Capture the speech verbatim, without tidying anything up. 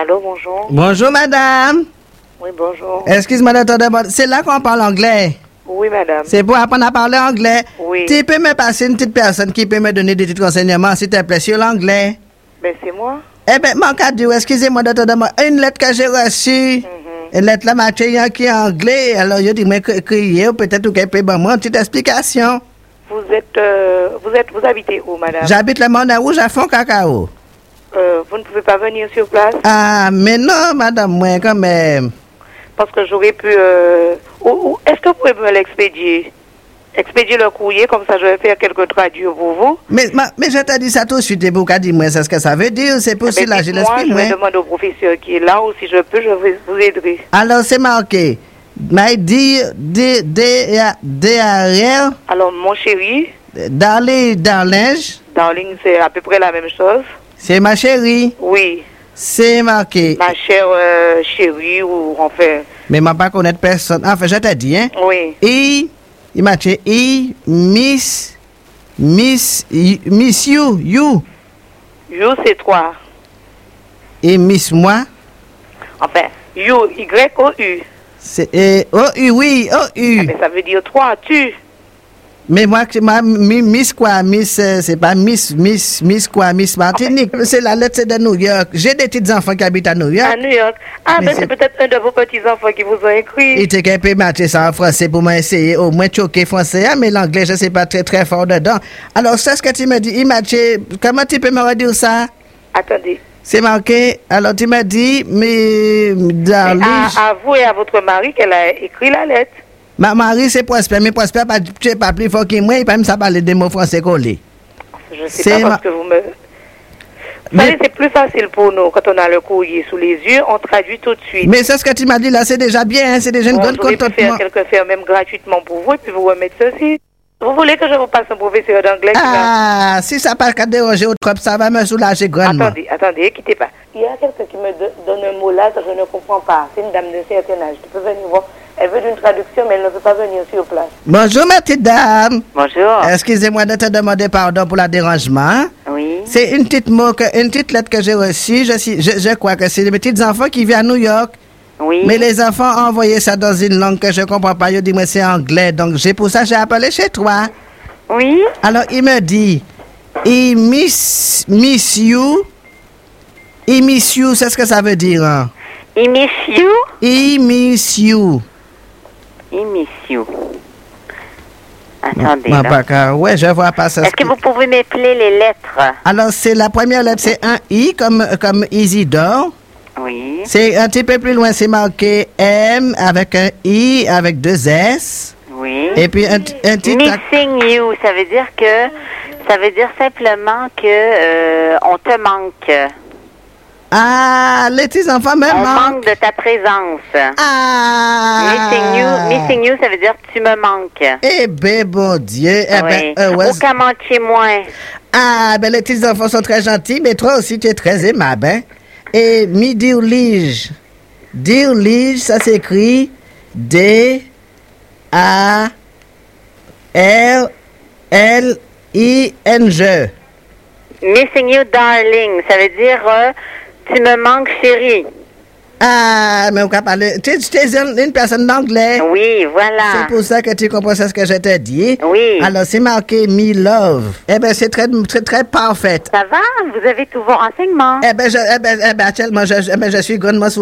Allô, bonjour. Bonjour, madame. Oui, bonjour. Excuse-moi de te demander. C'est là qu'on parle anglais. Oui, madame. C'est pour apprendre à parler anglais. Oui. Tu peux me passer une petite personne qui peut me donner des petits renseignements, s'il te plaît, sur l'anglais? Ben, c'est moi. Eh bien, mon cadeau, excusez-moi de te demander. Une lettre que j'ai reçue. Mm-hmm. Une lettre là, ma chérie, qui est anglais. Alors, je dis, mais crier, ou peut-être qu'elle peut me une petite explication. Vous êtes, euh, vous êtes, vous habitez où, madame? J'habite le Monde Rouge à Fond Cacao. Euh, vous ne pouvez pas venir sur place? Ah, mais non, madame, moi, quand même. Parce que j'aurais pu... Euh, ou, ou, est-ce que vous pouvez me l'expédier? Expédier le courrier, comme ça je vais faire quelques traductions pour vous. Mais, ma, mais je t'ai dit ça tout de suite, et pour qu'à dire, moi, c'est ce que ça veut dire, c'est pour cela, je l'explique, moi. moi. Je vais demander au professeur qui est là, ou si je peux, je vais vous aider. Alors, c'est marqué, my dear, D, D, D, R, R. Alors, mon chéri. Darling, darlinge. Darling, c'est à peu près la même chose. C'est ma chérie. Oui. C'est marqué. Ma chère euh, chérie, ou enfin... Mais je ne pas connaître personne. Enfin, je t'ai dit, hein. Oui. Et, il m'a dit, et, miss, miss, miss you, you. You, c'est toi. Et miss moi. Enfin, you, Y-O-U. C'est, euh, O-U, oui, O-U. Ah, mais ça veut dire toi, tu. Mais moi, ma, Miss quoi, Miss, euh, c'est pas Miss, Miss, Miss quoi, Miss Martinique. C'est la lettre, c'est de New York. J'ai des petits enfants qui habitent à New York. À New York. Ah, mais ben c'est, c'est peut-être un de vos petits enfants qui vous ont écrit. Il était peut mettre ça en français pour m'essayer au moins choquer français, mais l'anglais, je sais pas très très fort dedans. Alors, c'est ce que tu me dis. Il m'a dit, comment tu peux me redire ça? Attendez. C'est marqué. Alors, tu m'as dit, mais, darling. À, à vous et à votre mari qu'elle a écrit la lettre. Ma mari, c'est Prosper, mais Prosper, tu n'es pas plus fort que moi, il peut même parler des mots français collés. Je ne sais c'est pas parce ma... que vous me... Vous savez, c'est plus facile pour nous, quand on a le courrier sous les yeux, on traduit tout de suite. Mais c'est ce que tu m'as dit là, c'est déjà bien, hein, c'est déjà une bon, grande contentement. Je vais faire quelque faire même gratuitement pour vous, et puis vous remettre ceci. Vous voulez que je vous passe un professeur d'anglais? Ah, va... si ça n'a pas déranger au trop, ça va me soulager grandement. Attendez, attendez, quittez pas. Il y a quelqu'un qui me donne un mot là que je ne comprends pas. C'est une dame d'un certain âge. Tu peux venir voir. Elle veut une traduction, mais elle ne peut pas venir sur place. Bonjour, ma petite dame. Bonjour. Excusez-moi de te demander pardon pour le dérangement. Oui. C'est une petite mot, que, une petite lettre que j'ai reçue. Je, je, je crois que c'est les petits enfants qui vivent à New York. Oui. Mais les enfants ont envoyé ça dans une langue que je ne comprends pas. Ils disent, moi, c'est anglais. Donc, c'est pour ça que j'ai appelé chez toi. Oui. Alors, il me dit, il miss, miss you. Il miss you, c'est ce que ça veut dire. Hein? Il miss you. Il miss you. Il miss you. Attendez. Non, pas car, ouais, je vois pas ça. Est-ce que vous pouvez m'épeler les lettres? Alors, c'est la première lettre, c'est un I comme, comme Isidore. Oui. C'est un petit peu plus loin, c'est marqué M avec un I avec deux S. Oui. Et puis un, un petit... Missing you, ça veut dire que, ça veut dire simplement que euh, on te manque. Ah, les petits enfants me on manquent. manque de ta présence. Ah. Missing you, missing you, ça veut dire tu me manques. Eh ben, bon Dieu. Eh oui. ben, euh, ouais. Au Camantier moins. Ah, ben les petits enfants sont très gentils, mais toi aussi tu es très aimable, hein. Et mi dirlige. Dirlige, ça s'écrit D A R L I N G. Missing you, darling, ça veut dire euh, tu me manques, chérie. Ah, mais on peut parler. Tu es une, une personne d'anglais. Oui, voilà. C'est pour ça que tu comprends ce que je t'ai dit. Oui. Alors, c'est marqué me love. Eh bien, c'est très, très, très parfait. Ça va? Vous avez tous vos renseignements? Eh bien, je, eh ben, eh ben, actuellement, je, eh ben, je suis grandement